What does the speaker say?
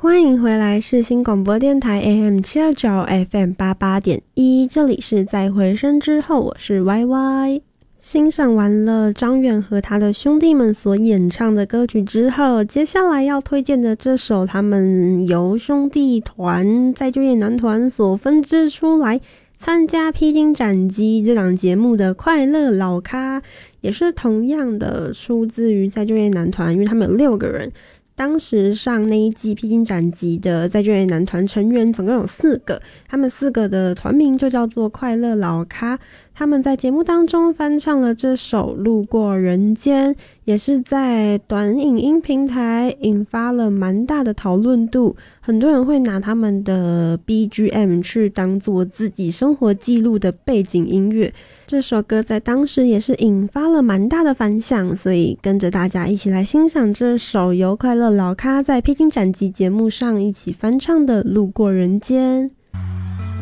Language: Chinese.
欢迎回来世新广播电台 AM729 FM88.1， 这里是在回声之后，我是 YY。 欣赏完了张远和他的兄弟们所演唱的歌曲之后，接下来要推荐的这首他们由兄弟团再就业男团所分支出来参加披荆斩棘这档节目的快乐老咖，也是同样的出自于再就业男团，因为他们有6个人。当时上那一季披荆斩棘的再就业男团成员总共有4个，他们4个的团名就叫做快乐老咖。他们在节目当中翻唱了这首《路过人间》，也是在短影音平台引发了蛮大的讨论度，很多人会拿他们的 BGM 去当做自己生活记录的背景音乐。这首歌在当时也是引发了蛮大的反响，所以跟着大家一起来欣赏这首由快乐老咖在披荆斩棘节目上一起翻唱的《路过人间》。